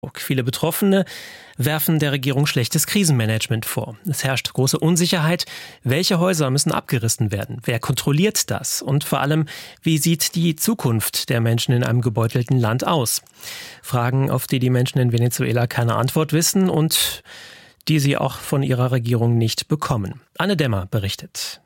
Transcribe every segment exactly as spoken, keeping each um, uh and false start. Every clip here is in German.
Viele Betroffene werfen der Regierung schlechtes Krisenmanagement vor. Es herrscht große Unsicherheit. Welche Häuser müssen abgerissen werden? Wer kontrolliert das? Und vor allem, wie sieht die Zukunft der Menschen in einem gebeutelten Land aus? Fragen, auf die die Menschen in Venezuela keine Antwort wissen und die sie auch von ihrer Regierung nicht bekommen. Anne Dämmer berichtet.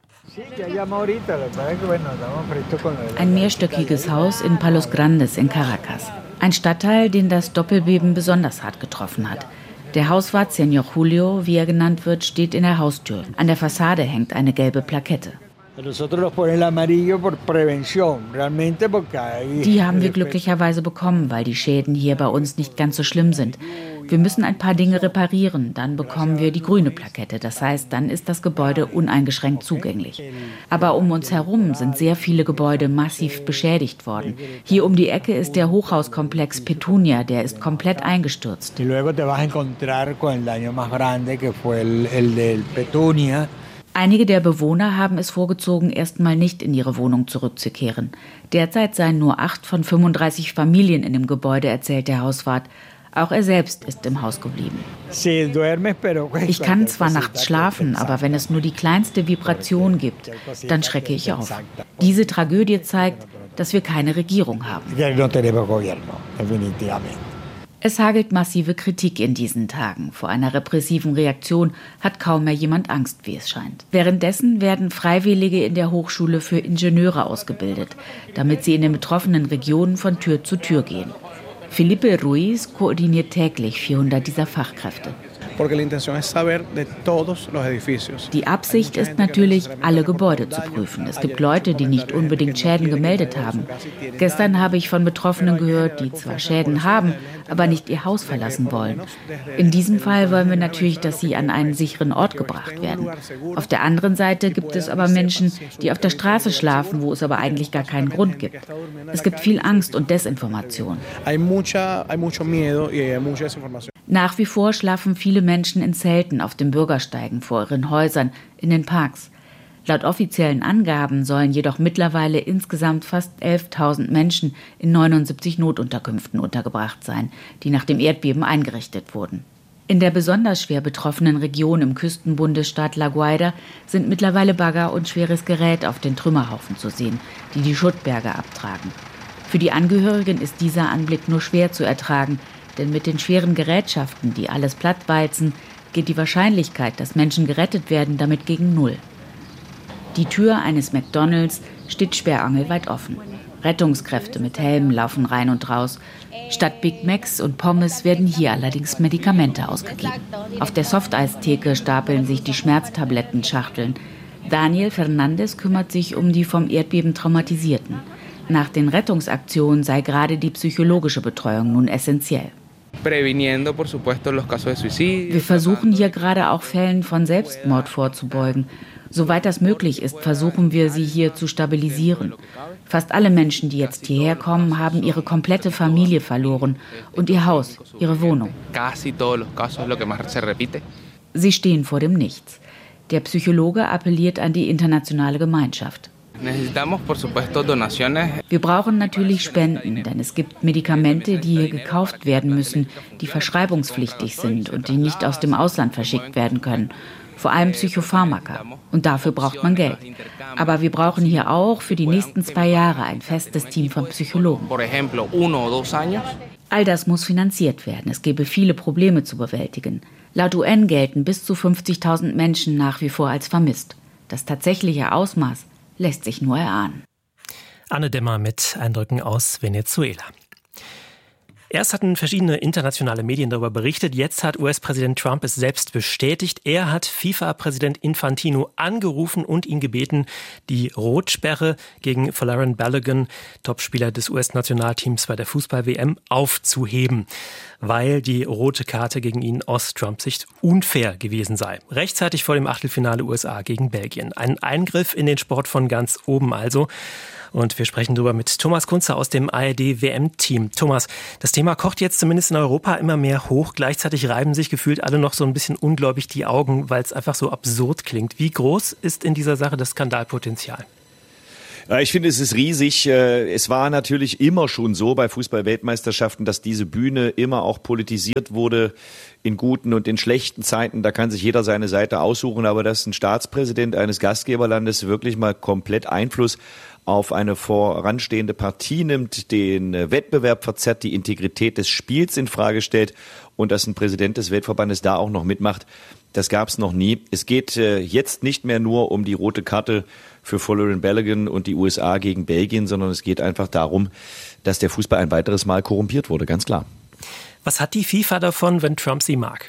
Ein mehrstöckiges Haus in Palos Grandes in Caracas. Ein Stadtteil, den das Doppelbeben besonders hart getroffen hat. Der Hauswart Señor Julio, wie er genannt wird, steht in der Haustür. An der Fassade hängt eine gelbe Plakette. Die haben wir glücklicherweise bekommen, weil die Schäden hier bei uns nicht ganz so schlimm sind. Wir müssen ein paar Dinge reparieren, dann bekommen wir die grüne Plakette. Das heißt, dann ist das Gebäude uneingeschränkt zugänglich. Aber um uns herum sind sehr viele Gebäude massiv beschädigt worden. Hier um die Ecke ist der Hochhauskomplex Petunia, der ist komplett eingestürzt. Einige der Bewohner haben es vorgezogen, erstmal nicht in ihre Wohnung zurückzukehren. Derzeit seien nur acht von fünfunddreißig Familien in dem Gebäude, erzählt der Hauswart. Auch er selbst ist im Haus geblieben. Ich kann zwar nachts schlafen, aber wenn es nur die kleinste Vibration gibt, dann schrecke ich auf. Diese Tragödie zeigt, dass wir keine Regierung haben. Es hagelt massive Kritik in diesen Tagen. Vor einer repressiven Reaktion hat kaum mehr jemand Angst, wie es scheint. Währenddessen werden Freiwillige in der Hochschule für Ingenieure ausgebildet, damit sie in den betroffenen Regionen von Tür zu Tür gehen. Felipe Ruiz koordiniert täglich vierhundert dieser Fachkräfte. Die Absicht ist natürlich, alle Gebäude zu prüfen. Es gibt Leute, die nicht unbedingt Schäden gemeldet haben. Gestern habe ich von Betroffenen gehört, die zwar Schäden haben, aber nicht ihr Haus verlassen wollen. In diesem Fall wollen wir natürlich, dass sie an einen sicheren Ort gebracht werden. Auf der anderen Seite gibt es aber Menschen, die auf der Straße schlafen, wo es aber eigentlich gar keinen Grund gibt. Es gibt viel Angst und Desinformation. Nach wie vor schlafen viele Menschen in Zelten auf den Bürgersteigen vor ihren Häusern, in den Parks. Laut offiziellen Angaben sollen jedoch mittlerweile insgesamt fast elftausend Menschen in neunundsiebzig Notunterkünften untergebracht sein, die nach dem Erdbeben eingerichtet wurden. In der besonders schwer betroffenen Region im Küstenbundesstaat La Guaira sind mittlerweile Bagger und schweres Gerät auf den Trümmerhaufen zu sehen, die die Schuttberge abtragen. Für die Angehörigen ist dieser Anblick nur schwer zu ertragen, denn mit den schweren Gerätschaften, die alles plattwalzen, geht die Wahrscheinlichkeit, dass Menschen gerettet werden, damit gegen Null. Die Tür eines McDonald's steht sperrangelweit offen. Rettungskräfte mit Helmen laufen rein und raus. Statt Big Macs und Pommes werden hier allerdings Medikamente ausgegeben. Auf der Softeistheke stapeln sich die Schmerztablettenschachteln. Daniel Fernandes kümmert sich um die vom Erdbeben Traumatisierten. Nach den Rettungsaktionen sei gerade die psychologische Betreuung nun essentiell. Wir versuchen hier gerade auch Fällen von Selbstmord vorzubeugen. Soweit das möglich ist, versuchen wir, sie hier zu stabilisieren. Fast alle Menschen, die jetzt hierher kommen, haben ihre komplette Familie verloren und ihr Haus, ihre Wohnung. Sie stehen vor dem Nichts. Der Psychologe appelliert an die internationale Gemeinschaft. Wir brauchen natürlich Spenden, denn es gibt Medikamente, die hier gekauft werden müssen, die verschreibungspflichtig sind und die nicht aus dem Ausland verschickt werden können. Vor allem Psychopharmaka. Und dafür braucht man Geld. Aber wir brauchen hier auch für die nächsten zwei Jahre ein festes Team von Psychologen. All das muss finanziert werden. Es gäbe viele Probleme zu bewältigen. Laut U N gelten bis zu fünfzigtausend Menschen nach wie vor als vermisst. Das tatsächliche Ausmaß lässt sich nur erahnen. Anne Dämmer mit Eindrücken aus Venezuela. Erst hatten verschiedene internationale Medien darüber berichtet, jetzt hat U S-Präsident Trump es selbst bestätigt. Er hat FIFA-Präsident Infantino angerufen und ihn gebeten, die Rotsperre gegen Folarin Balogun, Topspieler des U S-Nationalteams bei der Fußball-W M, aufzuheben, weil die rote Karte gegen ihn aus Trumps Sicht unfair gewesen sei. Rechtzeitig vor dem Achtelfinale U S A gegen Belgien. Ein Eingriff in den Sport von ganz oben also. Und wir sprechen darüber mit Thomas Kunze aus dem A R D-W M-Team. Thomas, das Thema kocht jetzt zumindest in Europa immer mehr hoch. Gleichzeitig reiben sich gefühlt alle noch so ein bisschen ungläubig die Augen, weil es einfach so absurd klingt. Wie groß ist in dieser Sache das Skandalpotenzial? Ja, ich finde, es ist riesig. Es war natürlich immer schon so bei Fußball-Weltmeisterschaften, dass diese Bühne immer auch politisiert wurde in guten und in schlechten Zeiten. Da kann sich jeder seine Seite aussuchen, aber dass ein Staatspräsident eines Gastgeberlandes wirklich mal komplett Einfluss auf eine voranstehende Partie nimmt, den Wettbewerb verzerrt, die Integrität des Spiels in Frage stellt und dass ein Präsident des Weltverbandes da auch noch mitmacht, das gab es noch nie. Es geht äh, jetzt nicht mehr nur um die rote Karte für Folarin Balogun und die U S A gegen Belgien, sondern es geht einfach darum, dass der Fußball ein weiteres Mal korrumpiert wurde, ganz klar. Was hat die FIFA davon, wenn Trump sie mag?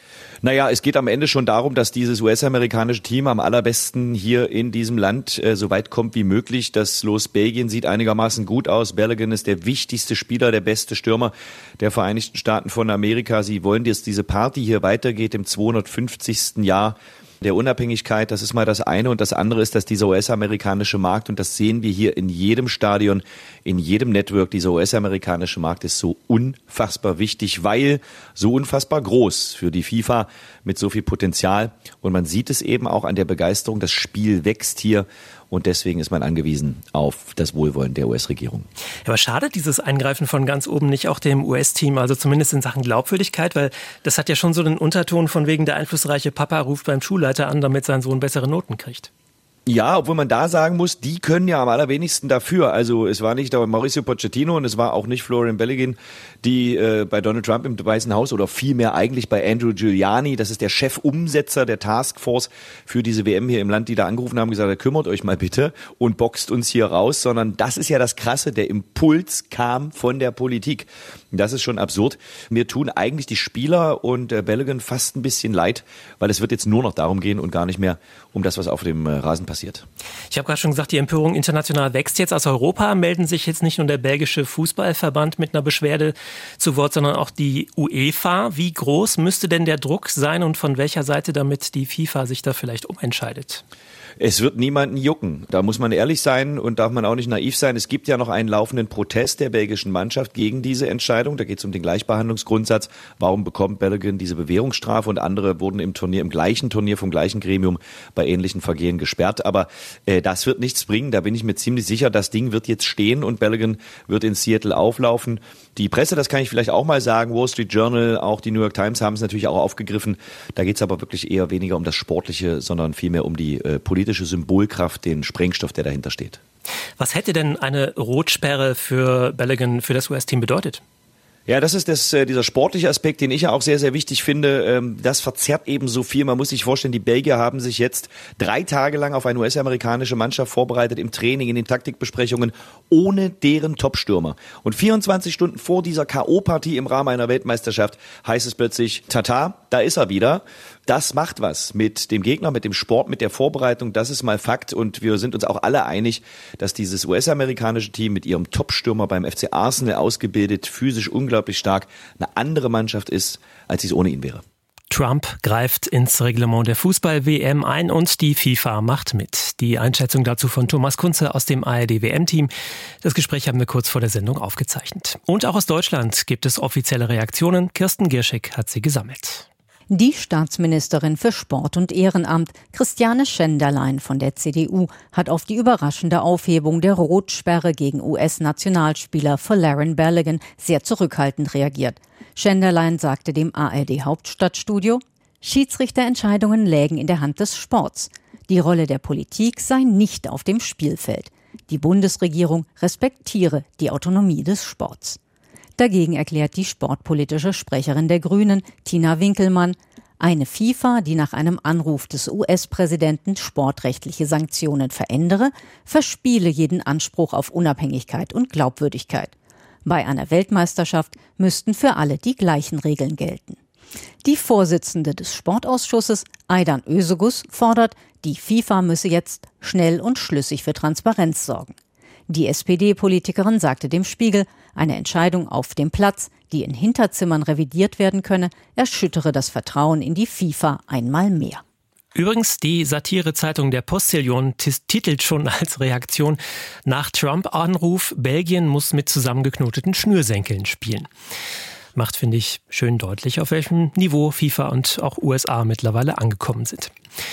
Naja, es geht am Ende schon darum, dass dieses U S-amerikanische Team am allerbesten hier in diesem Land äh, so weit kommt wie möglich. Das Los Belgien sieht einigermaßen gut aus. Balogun ist der wichtigste Spieler, der beste Stürmer der Vereinigten Staaten von Amerika. Sie wollen, dass diese Party hier weitergeht im zweihundertfünfzigsten Jahr der Unabhängigkeit. Das ist mal das eine. Und das andere ist, dass dieser U S-amerikanische Markt, und das sehen wir hier in jedem Stadion, in jedem Network, dieser U S-amerikanische Markt ist so unfassbar wichtig, weil so unfassbar groß für die FIFA mit so viel Potenzial. Und man sieht es eben auch an der Begeisterung. Das Spiel wächst hier. Und deswegen ist man angewiesen auf das Wohlwollen der U S-Regierung. Aber schadet dieses Eingreifen von ganz oben nicht auch dem U S-Team, also zumindest in Sachen Glaubwürdigkeit? Weil das hat ja schon so den Unterton von wegen, der einflussreiche Papa ruft beim Schulleiter an, damit sein Sohn bessere Noten kriegt. Ja, obwohl man da sagen muss, die können ja am allerwenigsten dafür. Also es war nicht Mauricio Pochettino und es war auch nicht Folarin Balogun, die äh, bei Donald Trump im Weißen Haus oder vielmehr eigentlich bei Andrew Giuliani, das ist der Chefumsetzer der Taskforce für diese W M hier im Land, die da angerufen haben und gesagt, kümmert euch mal bitte und boxt uns hier raus, sondern das ist ja das Krasse, der Impuls kam von der Politik. Das ist schon absurd. Mir tun eigentlich die Spieler und äh, Balogun fast ein bisschen leid, weil es wird jetzt nur noch darum gehen und gar nicht mehr um das, was auf dem äh, Rasen passiert. Ich habe gerade schon gesagt, die Empörung international wächst jetzt. Aus Europa melden sich jetzt nicht nur der belgische Fußballverband mit einer Beschwerde zu Wort, sondern auch die UEFA. Wie groß müsste denn der Druck sein und von welcher Seite, damit die FIFA sich da vielleicht umentscheidet? Es wird niemanden jucken. Da muss man ehrlich sein und darf man auch nicht naiv sein. Es gibt ja noch einen laufenden Protest der belgischen Mannschaft gegen diese Entscheidung. Da geht es um den Gleichbehandlungsgrundsatz. Warum bekommt Balogun diese Bewährungsstrafe? Und andere wurden im Turnier, im gleichen Turnier vom gleichen Gremium bei ähnlichen Vergehen gesperrt. Aber äh, das wird nichts bringen. Da bin ich mir ziemlich sicher. Das Ding wird jetzt stehen und Balogun wird in Seattle auflaufen. Die Presse, das kann ich vielleicht auch mal sagen, Wall Street Journal, auch die New York Times haben es natürlich auch aufgegriffen. Da geht es aber wirklich eher weniger um das Sportliche, sondern vielmehr um die äh, politische Symbolkraft, den Sprengstoff, der dahinter steht. Was hätte denn eine Rotsperre für Balogun, für das U S-Team bedeutet? Ja, das ist das, äh, dieser sportliche Aspekt, den ich ja auch sehr, sehr wichtig finde. Ähm, das verzerrt eben so viel. Man muss sich vorstellen, die Belgier haben sich jetzt drei Tage lang auf eine U S-amerikanische Mannschaft vorbereitet im Training, in den Taktikbesprechungen, ohne deren Topstürmer. Und vierundzwanzig Stunden vor dieser K O-Partie im Rahmen einer Weltmeisterschaft heißt es plötzlich, tata, da ist er wieder. Das macht was mit dem Gegner, mit dem Sport, mit der Vorbereitung. Das ist mal Fakt. Und wir sind uns auch alle einig, dass dieses U S-amerikanische Team mit ihrem Topstürmer beim F C Arsenal ausgebildet, physisch unglaublich stark, eine andere Mannschaft ist, als es ohne ihn wäre. Trump greift ins Reglement der Fußball-W M ein und die FIFA macht mit. Die Einschätzung dazu von Thomas Kunze aus dem A R D-W M-Team. Das Gespräch haben wir kurz vor der Sendung aufgezeichnet. Und auch aus Deutschland gibt es offizielle Reaktionen. Kirsten Gierschek hat sie gesammelt. Die Staatsministerin für Sport und Ehrenamt, Christiane Schenderlein von der C D U, hat auf die überraschende Aufhebung der Rotsperre gegen U S-Nationalspieler Folarin Balogun sehr zurückhaltend reagiert. Schenderlein sagte dem A R D-Hauptstadtstudio, Schiedsrichterentscheidungen lägen in der Hand des Sports. Die Rolle der Politik sei nicht auf dem Spielfeld. Die Bundesregierung respektiere die Autonomie des Sports. Dagegen erklärt die sportpolitische Sprecherin der Grünen, Tina Winkelmann, eine FIFA, die nach einem Anruf des U S-Präsidenten sportrechtliche Sanktionen verändere, verspiele jeden Anspruch auf Unabhängigkeit und Glaubwürdigkeit. Bei einer Weltmeisterschaft müssten für alle die gleichen Regeln gelten. Die Vorsitzende des Sportausschusses, Aydan Özegus, fordert, die FIFA müsse jetzt schnell und schlüssig für Transparenz sorgen. Die S P D-Politikerin sagte dem Spiegel, eine Entscheidung auf dem Platz, die in Hinterzimmern revidiert werden könne, erschüttere das Vertrauen in die FIFA einmal mehr. Übrigens, die Satirezeitung Der Postillon titelt schon als Reaktion nach Trump-Anruf, Belgien muss mit zusammengeknoteten Schnürsenkeln spielen. Macht, finde ich, schön deutlich, auf welchem Niveau FIFA und auch U S A mittlerweile angekommen sind.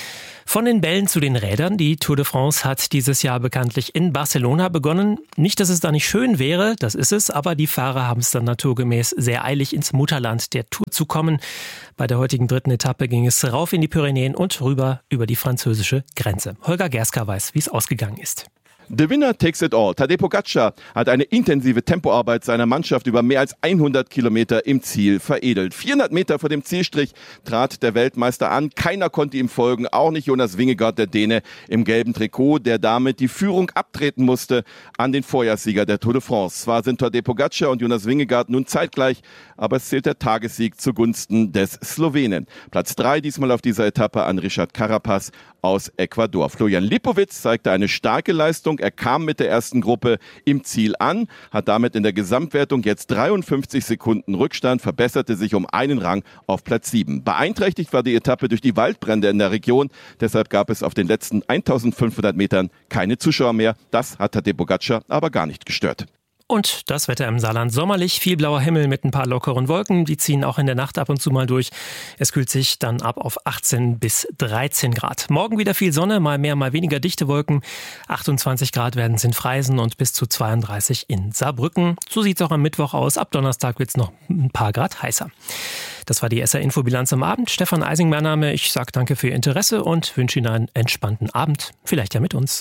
Von den Bällen zu den Rädern. Die Tour de France hat dieses Jahr bekanntlich in Barcelona begonnen. Nicht, dass es da nicht schön wäre, das ist es, aber die Fahrer haben es dann naturgemäß sehr eilig, ins Mutterland der Tour zu kommen. Bei der heutigen dritten Etappe ging es rauf in die Pyrenäen und rüber über die französische Grenze. Holger Gerska weiß, wie es ausgegangen ist. The winner takes it all. Tadej Pogačar hat eine intensive Tempoarbeit seiner Mannschaft über mehr als hundert Kilometer im Ziel veredelt. vierhundert Meter vor dem Zielstrich trat der Weltmeister an. Keiner konnte ihm folgen, auch nicht Jonas Vingegaard, der Däne im gelben Trikot, der damit die Führung abtreten musste an den Vorjahrssieger der Tour de France. Zwar sind Tadej Pogačar und Jonas Vingegaard nun zeitgleich, aber es zählt der Tagessieg zugunsten des Slowenen. Platz drei diesmal auf dieser Etappe an Richard Carapaz aus Ecuador. Florian Lipowitz zeigte eine starke Leistung. Er kam mit der ersten Gruppe im Ziel an, hat damit in der Gesamtwertung jetzt dreiundfünfzig Sekunden Rückstand, verbesserte sich um einen Rang auf Platz sieben. Beeinträchtigt war die Etappe durch die Waldbrände in der Region. Deshalb gab es auf den letzten eintausendfünfhundert Metern keine Zuschauer mehr. Das hat Tadej Pogačar aber gar nicht gestört. Und das Wetter im Saarland sommerlich, viel blauer Himmel mit ein paar lockeren Wolken, die ziehen auch in der Nacht ab und zu mal durch. Es kühlt sich dann ab auf achtzehn bis dreizehn Grad. Morgen wieder viel Sonne, mal mehr, mal weniger dichte Wolken. achtundzwanzig Grad werden es in Freisen und bis zu zweiunddreißig in Saarbrücken. So sieht es auch am Mittwoch aus. Ab Donnerstag wird es noch ein paar Grad heißer. Das war die S R-Info-Bilanz am Abend. Stefan Eising, mein Name. Ich sage danke für Ihr Interesse und wünsche Ihnen einen entspannten Abend. Vielleicht ja mit uns.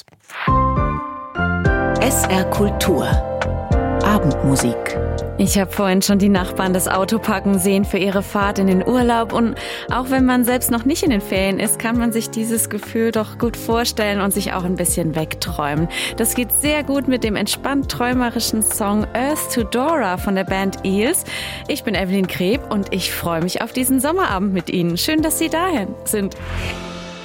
S R Kultur. Abendmusik. Ich habe vorhin schon die Nachbarn das Auto packen sehen für ihre Fahrt in den Urlaub. Und auch wenn man selbst noch nicht in den Ferien ist, kann man sich dieses Gefühl doch gut vorstellen und sich auch ein bisschen wegträumen. Das geht sehr gut mit dem entspannt träumerischen Song Earth to Dora von der Band Eels. Ich bin Evelyn Kreb und ich freue mich auf diesen Sommerabend mit Ihnen. Schön, dass Sie dahin sind.